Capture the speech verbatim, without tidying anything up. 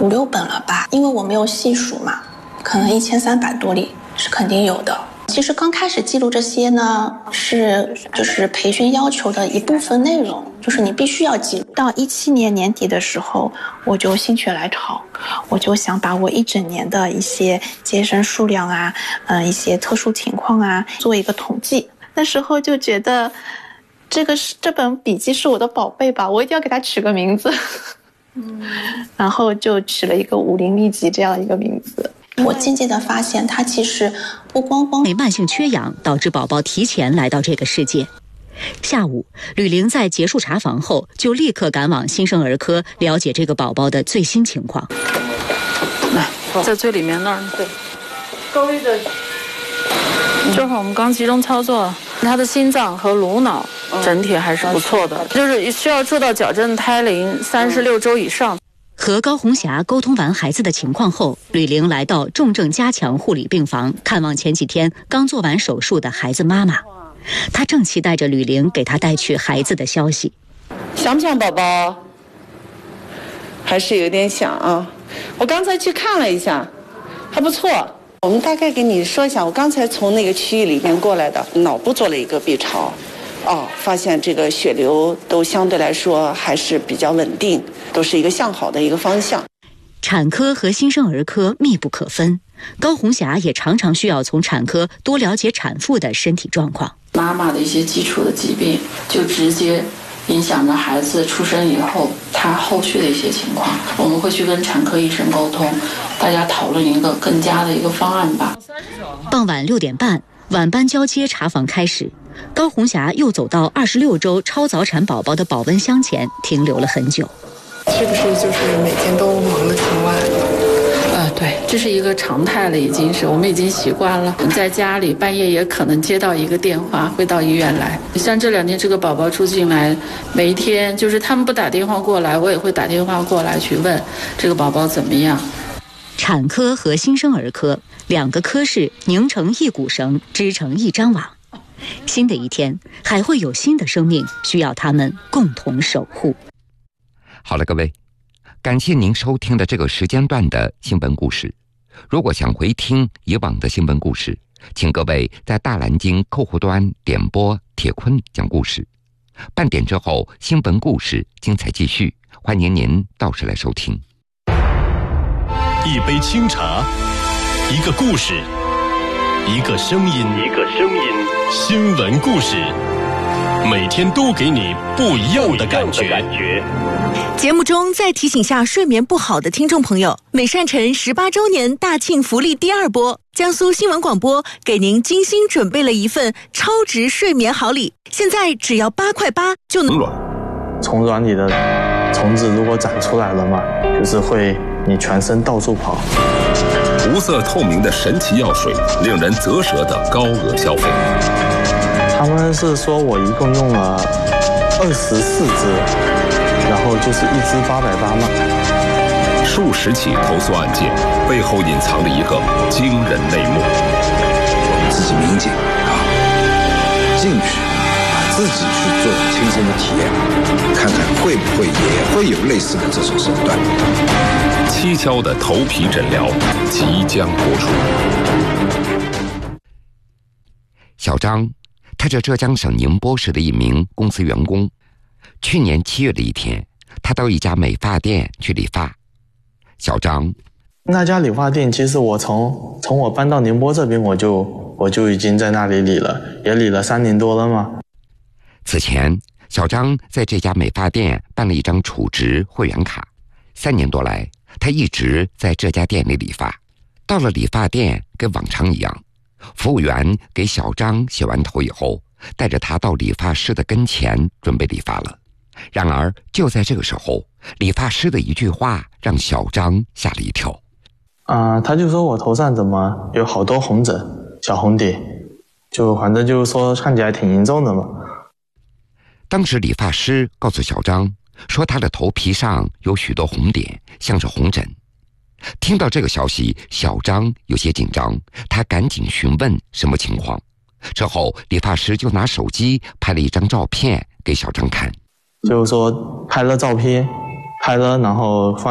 五六本了吧，因为我没有细数嘛，可能一千三百多例是肯定有的。其实刚开始记录这些呢，是就是培训要求的一部分内容，就是你必须要记录。到一七年年底的时候，我就心血来潮，我就想把我一整年的一些接生数量啊，嗯、呃，一些特殊情况啊，做一个统计。那时候就觉得，这个是这本笔记是我的宝贝吧，我一定要给它取个名字。嗯，然后就取了一个武林秘籍这样一个名字。我渐渐地发现，它其实不光光慢性缺氧导致宝宝提前来到这个世界。下午，吕玲在结束查房后，就立刻赶往新生儿科了解这个宝宝的最新情况。 来，在最里面那儿，对，高位的。这会儿我们刚集中操作，他的心脏和颅脑整体还是不错的，就是需要做到矫正胎龄三十六周以上。 和高红霞沟通完孩子的情况后，吕玲来到重症加强护理病房看望前几天刚做完手术的孩子妈妈。她正期待着吕玲给她带去孩子的消息。 想不想宝宝？还是有点想啊。我刚才去看了一下，还不错。我们大概给你说一下，我刚才从那个区域里面过来的，脑部做了一个 B 超。哦，发现这个血流都相对来说还是比较稳定，都是一个向好的一个方向。 产科和新生儿科密不可分，高红霞也常常需要从产科多了解产妇的身体状况。 妈妈的一些基础的疾病，就直接影响着孩子出生以后他后续的一些情况。我们会去跟产科医生沟通，大家讨论一个更佳的一个方案吧。 傍晚六点半，晚班交接查房开始。高红霞又走到二十六周超早产宝宝的保温箱前停留了很久。 是不是就是每天都忙得挺晚的？ 呃，对，这是一个常态了，已经是我们已经习惯了。在家里半夜也可能接到一个电话，会到医院来。像这两天这个宝宝住进来，每一天就是他们不打电话过来，我也会打电话过来去问这个宝宝怎么样。 产科和新生儿科两个科室拧成一股绳，织成一张网。新的一天还会有新的生命需要他们共同守护。 好了，各位，感谢您收听的这个时间段的新闻故事。如果想回听以往的新闻故事，请各位在大蓝鲸客户端点播铁坤讲故事。半点之后，新闻故事精彩继续，欢迎您到时来收听。 一杯清茶，一个故事，一个声音，一个声音，新闻故事，每天都给你不一样的感觉。 节目中再提醒下睡眠不好的听众朋友，美善晨十八周年大庆福利第二波，江苏新闻广播给您精心准备了一份超值睡眠好礼，现在只要八块八就能。 虫卵里的虫子如果长出来了嘛，就是会你全身到处跑。 无色透明的神奇药水，令人啧舌的高额消费。 他们是说我一共用了二十四支，然后就是一支八百八嘛。 数十起投诉案件背后隐藏了一个惊人内幕。 我们自己民警啊，进去啊，自己去做亲身的体验，看看会不会也会有类似的这种手段。 蹊跷的头皮诊疗即将播出。 小张，他是浙江省宁波市的一名公司员工。去年七月的一天，他到一家美发店去理发。小张， 那家理发店其实我从从我搬到宁波这边，我就我就已经在那里理了，也理了三年多了嘛。 此前，小张在这家美发店办了一张储值会员卡，三年多来，他一直在这家店里理发。到了理发店，跟往常一样，服务员给小张洗完头以后，带着他到理发师的跟前准备理发了。然而就在这个时候，理发师的一句话让小张吓了一跳。 啊、呃，他就说我头上怎么有好多红疹、小红点，就反正就是说看起来挺严重的嘛。 当时理发师告诉小张说，他的头皮上有许多红点，像是红疹。听到这个消息，小张有些紧张，他赶紧询问什么情况。之后理发师就拿手机拍了一张照片给小张看， 就是说拍了照片，拍了然后放